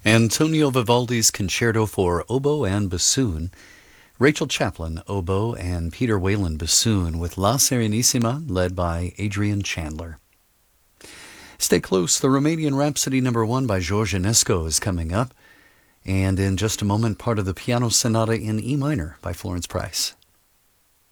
Antonio Vivaldi's Concerto for Oboe and Bassoon, Rachel Chaplin, oboe, and Peter Whalen, bassoon, with La Serenissima, led by Adrian Chandler. Stay close, the Romanian Rhapsody No. 1 by George Enesco is coming up, and in just a moment, part of the Piano Sonata in E minor by Florence Price.